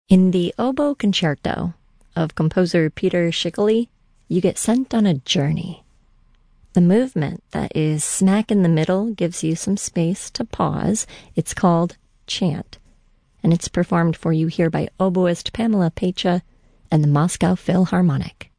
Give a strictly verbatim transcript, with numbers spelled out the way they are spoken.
In the Oboe Concerto of composer Peter Schickele, you get sent on a journey. The movement that is smack in the middle gives you some space to pause. It's called chant, and it's performed for you here by oboist Pamela Pecha and the Moscow Philharmonic.